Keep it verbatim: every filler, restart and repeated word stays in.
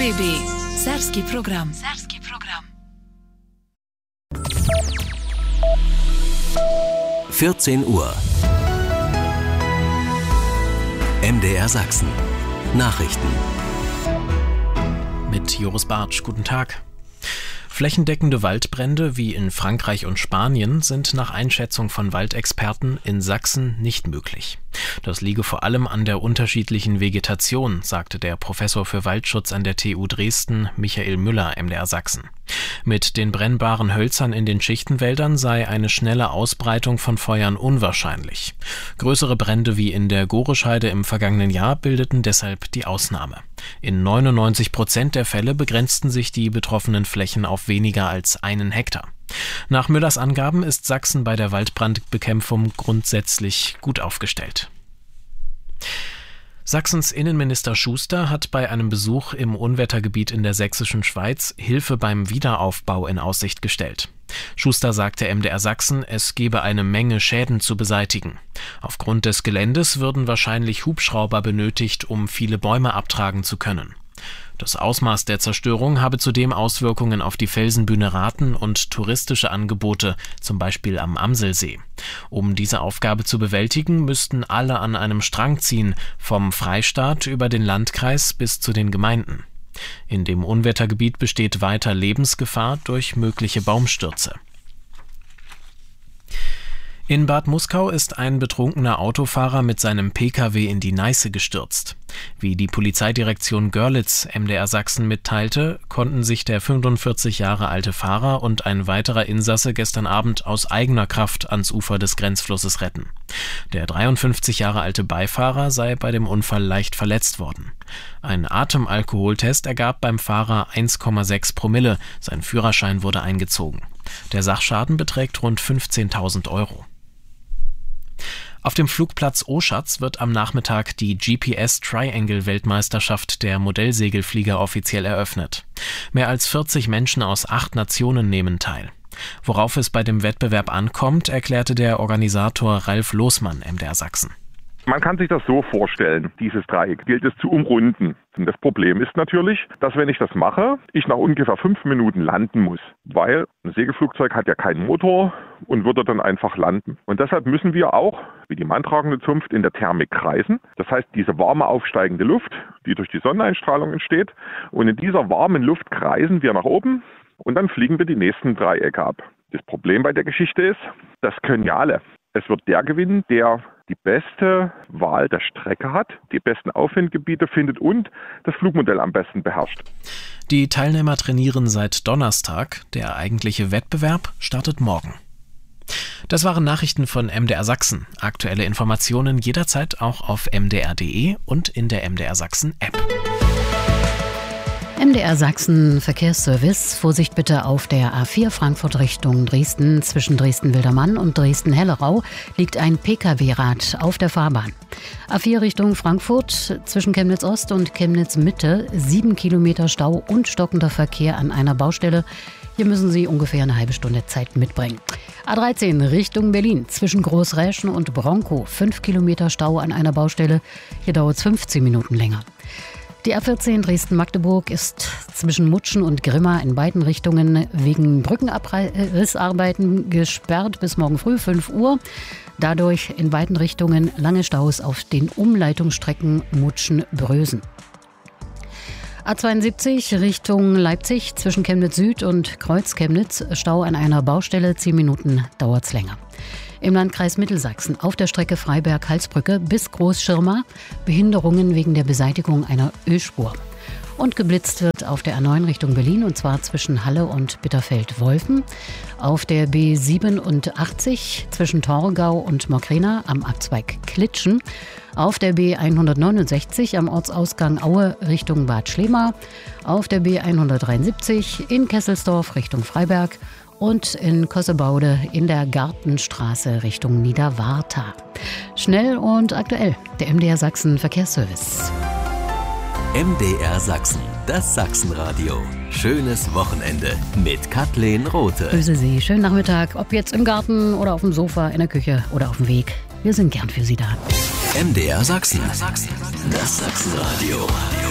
B B. Serbski program. Serbski program. vierzehn Uhr. M D R Sachsen. Nachrichten. Mit Joris Bartsch. Guten Tag. Flächendeckende Waldbrände wie in Frankreich und Spanien sind nach Einschätzung von Waldexperten in Sachsen nicht möglich. Das liege vor allem an der unterschiedlichen Vegetation, sagte der Professor für Waldschutz an der T U Dresden, Michael Müller, M D R Sachsen. Mit den brennbaren Hölzern in den Schichtenwäldern sei eine schnelle Ausbreitung von Feuern unwahrscheinlich. Größere Brände wie in der Gorescheide im vergangenen Jahr bildeten deshalb die Ausnahme. In neunundneunzig Prozent der Fälle begrenzten sich die betroffenen Flächen auf weniger als einen Hektar. Nach Müllers Angaben ist Sachsen bei der Waldbrandbekämpfung grundsätzlich gut aufgestellt. Sachsens Innenminister Schuster hat bei einem Besuch im Unwettergebiet in der sächsischen Schweiz Hilfe beim Wiederaufbau in Aussicht gestellt. Schuster sagte M D R Sachsen, es gebe eine Menge Schäden zu beseitigen. Aufgrund des Geländes würden wahrscheinlich Hubschrauber benötigt, um viele Bäume abtragen zu können. Das Ausmaß der Zerstörung habe zudem Auswirkungen auf die Felsenbühne Rathen und touristische Angebote, zum Beispiel am Amselsee. Um diese Aufgabe zu bewältigen, müssten alle an einem Strang ziehen, vom Freistaat über den Landkreis bis zu den Gemeinden. In dem Unwettergebiet besteht weiter Lebensgefahr durch mögliche Baumstürze. In Bad Muskau ist ein betrunkener Autofahrer mit seinem P K W in die Neiße gestürzt. Wie die Polizeidirektion Görlitz M D R Sachsen mitteilte, konnten sich der fünfundvierzig Jahre alte Fahrer und ein weiterer Insasse gestern Abend aus eigener Kraft ans Ufer des Grenzflusses retten. Der dreiundfünfzig Jahre alte Beifahrer sei bei dem Unfall leicht verletzt worden. Ein Atemalkoholtest ergab beim Fahrer eins Komma sechs Promille, sein Führerschein wurde eingezogen. Der Sachschaden beträgt rund fünfzehntausend Euro. Auf dem Flugplatz Oschatz wird am Nachmittag die G P S-Triangle-Weltmeisterschaft der Modellsegelflieger offiziell eröffnet. Mehr als vierzig Menschen aus acht Nationen nehmen teil. Worauf es bei dem Wettbewerb ankommt, erklärte der Organisator Ralf Losmann, M D R Sachsen. Man kann sich das so vorstellen, dieses Dreieck gilt es zu umrunden. Und das Problem ist natürlich, dass wenn ich das mache, ich nach ungefähr fünf Minuten landen muss, weil ein Segelflugzeug hat ja keinen Motor und würde dann einfach landen. Und deshalb müssen wir auch, wie die manntragende Zunft, in der Thermik kreisen. Das heißt, diese warme aufsteigende Luft, die durch die Sonneneinstrahlung entsteht, und in dieser warmen Luft kreisen wir nach oben und dann fliegen wir die nächsten Dreiecke ab. Das Problem bei der Geschichte ist, das können ja alle. Es wird der gewinnen, der die beste Wahl der Strecke hat, die besten Aufwindgebiete findet und das Flugmodell am besten beherrscht. Die Teilnehmer trainieren seit Donnerstag. Der eigentliche Wettbewerb startet morgen. Das waren Nachrichten von M D R Sachsen. Aktuelle Informationen jederzeit auch auf m d r punkt d e und in der M D R Sachsen App. M D R Sachsen Verkehrsservice. Vorsicht bitte auf der A vier Frankfurt Richtung Dresden. Zwischen Dresden-Wildermann und Dresden-Hellerau liegt ein P K W-Rad auf der Fahrbahn. A vier Richtung Frankfurt zwischen Chemnitz Ost und Chemnitz Mitte. Sieben Kilometer Stau und stockender Verkehr an einer Baustelle. Hier müssen Sie ungefähr eine halbe Stunde Zeit mitbringen. A dreizehn Richtung Berlin zwischen Großräschen und Bronkow. Fünf Kilometer Stau an einer Baustelle. Hier dauert es fünfzehn Minuten länger. Die A vierzehn Dresden-Magdeburg ist zwischen Mutschen und Grimma in beiden Richtungen wegen Brückenabrissarbeiten gesperrt bis morgen früh fünf Uhr. Dadurch in beiden Richtungen lange Staus auf den Umleitungsstrecken Mutschen-Brösen. A zweiundsiebzig Richtung Leipzig zwischen Chemnitz Süd und Kreuz Chemnitz. Stau an einer Baustelle, zehn Minuten dauert's länger. Im Landkreis Mittelsachsen auf der Strecke Freiberg-Halsbrücke bis Großschirma Behinderungen wegen der Beseitigung einer Ölspur. Und geblitzt wird auf der A neun Richtung Berlin, und zwar zwischen Halle und Bitterfeld-Wolfen. Auf der B siebenundachtzig zwischen Torgau und Mokrena am Abzweig Klitschen. Auf der B hundertneunundsechzig am Ortsausgang Aue Richtung Bad Schlema. Auf der B hundertdreiundsiebzig in Kesselsdorf Richtung Freiberg. Und in Kossebaude in der Gartenstraße Richtung Niederwarta. Schnell und aktuell, der M D R Sachsen Verkehrsservice. M D R Sachsen, das Sachsenradio. Schönes Wochenende mit Kathleen Rothe. Grüße Sie, schönen Nachmittag, ob jetzt im Garten oder auf dem Sofa, in der Küche oder auf dem Weg. Wir sind gern für Sie da. M D R Sachsen, das Sachsenradio.